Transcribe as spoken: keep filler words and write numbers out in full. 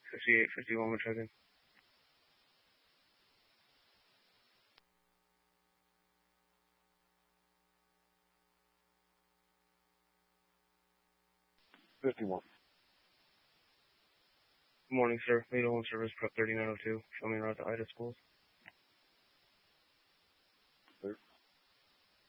fifty-eight fifty-one, we're checking. fifty-one. Good morning, sir. Lead Home Service, Prep thirty-nine oh two. Show me around to Ida Schools.